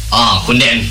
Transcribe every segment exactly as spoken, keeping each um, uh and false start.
อ๋อคุณเด่น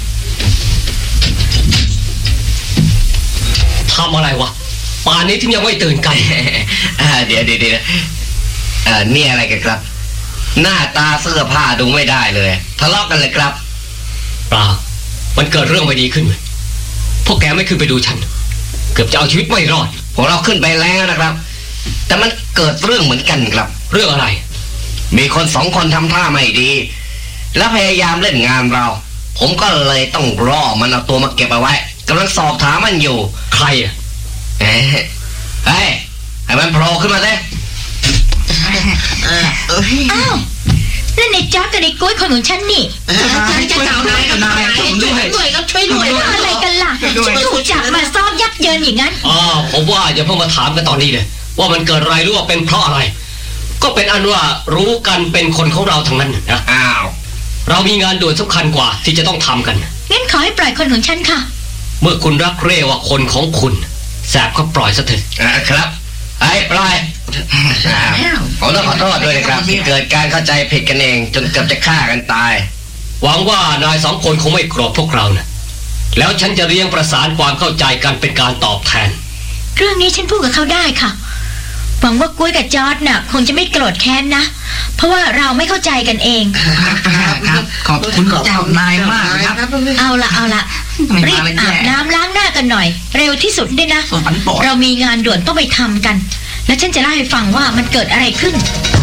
ทำอะไรวะป่านนี้ถึงยังไม่ตื่นกันเดี๋ยวเดี๋ยวเดี๋ยวเอ่อนี่อะไรกันครับหน้าตาเสื้อผ้าดูไม่ได้เลยทะเลาะกันเลยครับเปล่ามันเกิดเรื่องไม่ดีขึ้นเลยพวกแกไม่ขึ้นไปดูฉันเกือบจะเอาชีวิตไม่รอดพวกเราขึ้นไปแล้วนะครับแต่มันเกิดเรื่องเหมือนกันครับเรื่องอะไรมีคนสองคนทำท่าไม่ดีแล้วพยายามเล่นงานเราผมก็เลยต้องรอมันเอาตัวมาเก็บเอาไว้กำลังสอบถามมันอยู่ใครอ่ะเฮ้ยเฮ้ยให้มันโผล่ขึ้นมาสิอ้าวนั่นในจ๊อกกับในกุ้ยคนของฉันนี่จะเจ้านายกับนายช่วยด้วยก็ช่วยด้วยอะไรกันล่ะถูกจับมาซ้อมยับเยินอย่างนั้นอ๋อผมว่าอย่าเพิ่งมาถามกันตอนนี้เลยว่ามันเกิดอะไรหรือว่าเป็นเพราะอะไรก็เป็นอันว่ารู้กันเป็นคนของเราทั้งนั้นนะอ้าวเรามีงานด่วนสำคัญกว่าที่จะต้องทำกันงั้นขอให้ปล่อยคนของฉันค่ะเมื่อคุณรักเร่ว่าคนของคุณแสบก็ปล่อยซะเถอะครับไอ้ปล่อยผมต้องขอโทษด้วยนะครับที่เกิดการเข้าใจผิดกันเองจนเกือบจะฆ่ากันตายหวังว่านายสองคนคงไม่โกรธพวกเรานะแล้วฉันจะเรียงประสานความเข้าใจกันเป็นการตอบแทนเรื่องนี้ฉันพูดกับเขาได้ค่ะหวังว่ากุ้ยกับจอร์จน่ะคงจะไม่โกรธแค้นนะเพราะว่าเราไม่เข้าใจกันเองครับขอบคุณเจ้านายมากครับเอาละเอาละรีบอาบน้ำล้างหน้ากันหน่อยเร็วที่สุดด้วยนะเรามีงานด่วนต้องไปทำกันและฉันจะเล่าให้ฟังว่ามันเกิดอะไรขึ้น